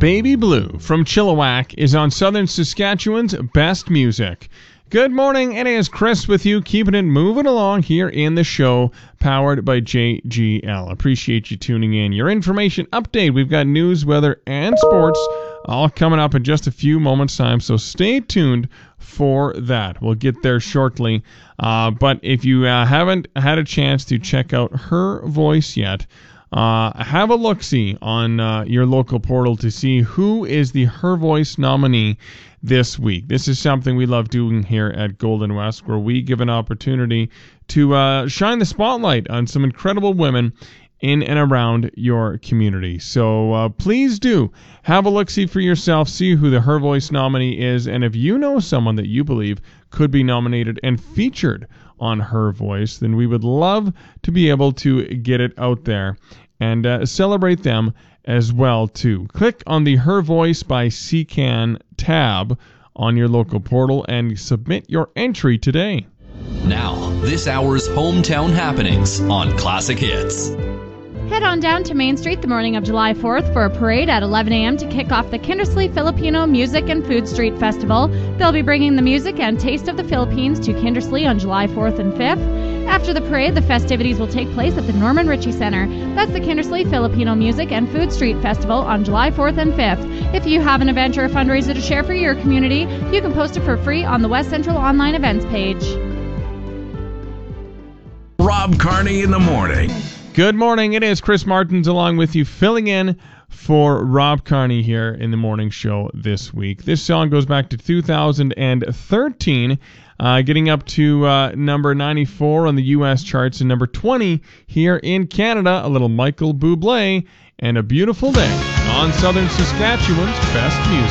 Baby Blue from Chilliwack is on Southern Saskatchewan's Best Music. Good morning, it is Chris with you, keeping it moving along here in the show, powered by JGL. Appreciate you tuning in. Your information update, we've got news, weather, and sports all coming up in just a few moments' time, so stay tuned for that. We'll get there shortly. But if you haven't had a chance to check out Her Voice yet, have a look-see on your local portal to see who is the Her Voice nominee this week. This is something we love doing here at Golden West, where we give an opportunity to shine the spotlight on some incredible women in and around your community. So please do have a look-see for yourself, see who the Her Voice nominee is, and if you know someone that you believe could be nominated and featured on Her Voice, then we would love to be able to get it out there and celebrate them as well too. Click on the Her Voice by CCAN tab on your local portal and submit your entry today. Now, this hour's hometown happenings on Classic Hits. Head on down to Main Street the morning of July 4th for a parade at 11 a.m. to kick off the Kindersley Filipino Music and Food Street Festival. They'll be bringing the music and taste of the Philippines to Kindersley on July 4th and 5th. After the parade, the festivities will take place at the Norman Ritchie Center. That's the Kindersley Filipino Music and Food Street Festival on July 4th and 5th. If you have an event or a fundraiser to share for your community, you can post it for free on the West Central Online Events page. Rob Carney in the morning. Good morning. It is Chris Martins along with you, filling in for Rob Carney here in the morning show this week. This song goes back to 2013, getting up to number 94 on the U.S. charts and number 20 here in Canada. A little Michael Bublé and A Beautiful Day on Southern Saskatchewan's Best Music.